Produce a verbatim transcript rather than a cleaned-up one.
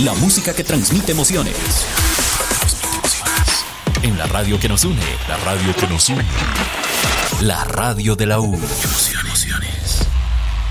La música que transmite emociones. En la radio que nos une, la radio que nos une. La radio de la U. Emociones.